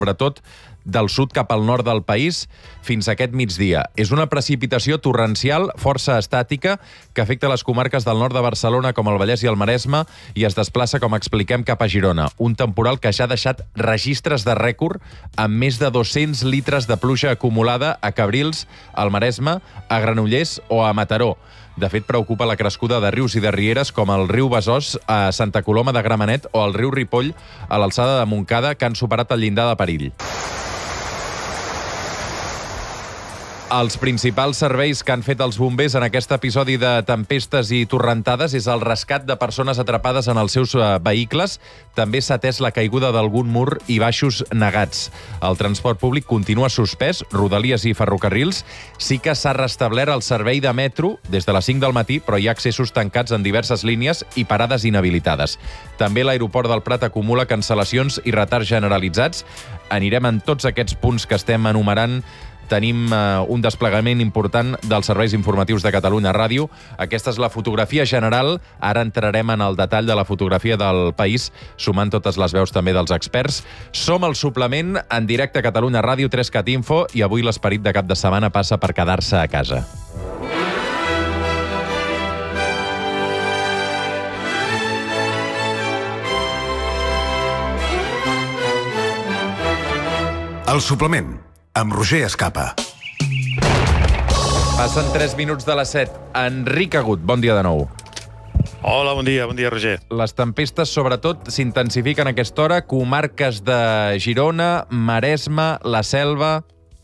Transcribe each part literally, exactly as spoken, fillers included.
sobretot del sud cap al nord del país fins a aquest migdia. És una precipitació torrencial força estàtica que afecta les comarques del nord de Barcelona com el Vallès i el Maresme i es desplaça, com expliquem, cap a Girona. Un temporal que ja ha deixat registres de rècord amb més de dos-cents litres de pluja acumulada a Cabrils, al Maresme, a Granollers o a Mataró. De fet, preocupa la crescuda de rius i de rieres com el riu Besòs a Santa Coloma de Gramenet o el riu Ripoll a l'alçada de Montcada, que han superat el llindar de perill. Els principals serveis que han fet els bombers en aquest episodi de tempestes i torrentades és el rescat de persones atrapades en els seus vehicles. També s'ha atès la caiguda d'algun mur i baixos negats. El transport públic continua suspès, rodalies i ferrocarrils. Sí que s'ha restablert el servei de metro des de les cinc del matí, però hi ha accessos tancats en diverses línies i parades inhabilitades. També l'aeroport del Prat acumula cancel·lacions i retards generalitzats. Anirem en tots aquests punts que estem enumerant. Tenim uh, un desplegament important dels serveis informatius de Catalunya Ràdio. Aquesta és la fotografia general. Ara entrarem en el detall de la fotografia del país, sumant totes les veus també dels experts. Som el suplement en directe a Catalunya Ràdio, tres-cat info, i avui l'esperit de cap de setmana passa per quedar-se a casa. El suplement, amb Roger Escapa. Passen tres minuts de les set. Enric Agut, bon dia de nou. Hola, bon dia, bon dia, Roger. Les tempestes, sobretot, s'intensifiquen a aquesta hora. Comarques de Girona, Maresme, la Selva...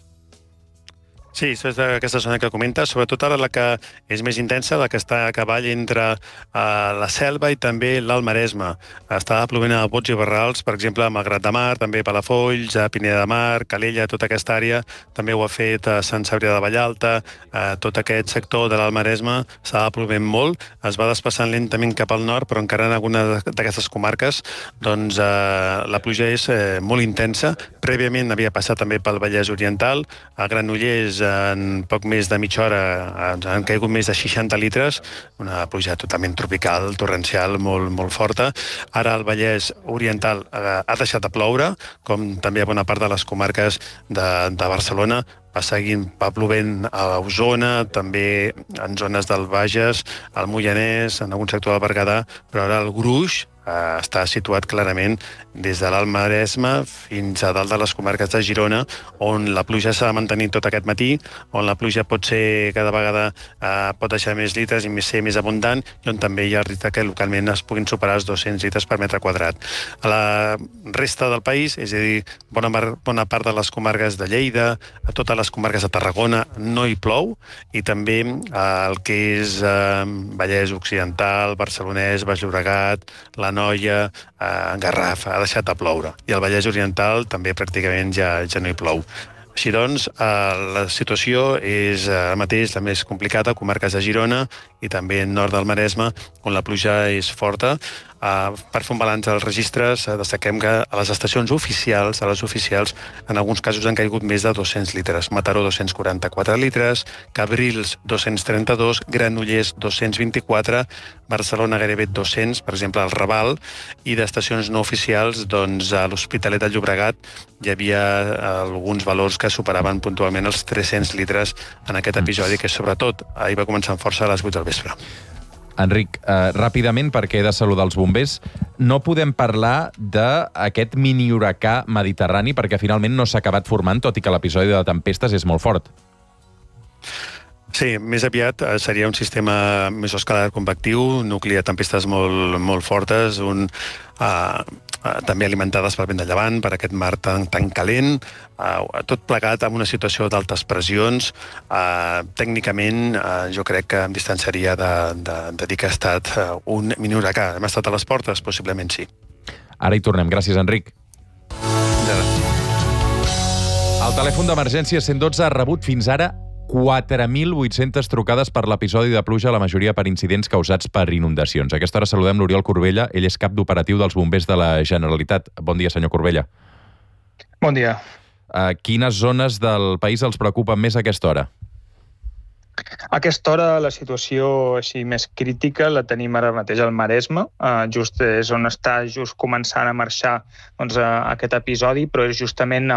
Sí, és d'aquesta zona que comentes, sobretot ara la que és més intensa, la que està a cavall entre uh, la Selva i també l'Alt Maresme. Està plovent a bots i barrals, per exemple, a Malgrat de Mar, també a Palafolls, a Pineda de Mar, Calella, tota aquesta àrea. També ho ha fet a Sant Cebrià de Vallalta. Uh, tot aquest sector de l'Alt Maresme estava plovent molt. Es va desplaçant lentament cap al nord, però encara en alguna d'aquestes comarques doncs, uh, la pluja és uh, molt intensa. Prèviament havia passat també pel Vallès Oriental, a Granollers en poc més de mitja hora han caigut més de seixanta litres, una pluja totalment tropical, torrencial, molt, molt forta. Ara el Vallès Oriental ha deixat de ploure, com també a bona part de les comarques de, de Barcelona. Va seguint, va plovent a Osona, també en zones del Bages, al Moianès, en algun sector del Berguedà, però ara el gruix eh, està situat clarament des de l'Alt Maresme fins a dalt de les comarques de Girona, on la pluja s'ha de mantenir tot aquest matí, on la pluja pot ser cada vegada eh, pot deixar més litres i ser més abundant, i on també hi ha el risc que localment es puguin superar els dos-cents litres per metre quadrat. A la resta del país, és a dir, bona, bona part de les comarques de Lleida, a totes les comarques de Tarragona no hi plou, i també eh, el que és eh, Vallès Occidental, Barcelonès, Baix Llobregat, la Noia, eh, Garraf, ha deixat de ploure. I el Vallès Oriental també pràcticament ja, ja no hi plou. Així doncs, eh, la situació és ara eh, mateix la més complicada a comarques de Girona i també en nord del Maresme, on la pluja és forta. Uh, per fer un balanç dels registres, uh, destaquem que a les estacions oficials, a les oficials, en alguns casos han caigut més de dos-cents litres. Mataró, dos-cents quaranta-quatre litres, Cabrils, dos-cents trenta-dos, Granollers, dos-cents vint-i-quatre, Barcelona gairebé dos-cents, per exemple, al Raval, i d'estacions no oficials, doncs, a l'Hospitalet de Llobregat hi havia alguns valors que superaven puntualment els tres-cents litres en aquest episodi, que sobretot ahir va començar amb força a les vuit del vespre. Enric, eh, ràpidament, perquè he de saludar els bombers, no podem parlar d'aquest mini huracà mediterrani perquè finalment no s'ha acabat formant, tot i que l'episodi de tempestes és molt fort. Sí, més aviat seria un sistema mesoscalar convectiu, nucli de tempestes molt, molt fortes, un, uh, uh, també alimentades pel vent de llevant, per aquest mar tan, tan calent, uh, tot plegat amb una situació d'altes pressions. Uh, tècnicament, uh, jo crec que em distanciaria de, de, de dir que ha estat uh, un mini huracà. Hem estat a les portes? Possiblement sí. Ara hi tornem. Gràcies, Enric. Ja. El telèfon d'emergència cent dotze ha rebut fins ara quatre mil vuit-centes trucades per l'episodi de pluja, la majoria per incidents causats per inundacions. A aquesta hora saludem l'Oriol Corbella, ell és cap d'operatiu dels bombers de la Generalitat. Bon dia, senyor Corbella. Bon dia. Uh, quines zones del país els preocupen més a aquesta hora? A aquesta hora la situació així més crítica la tenim ara mateix al Maresme, uh, just és on està just començant a marxar doncs, uh, aquest episodi, però és justament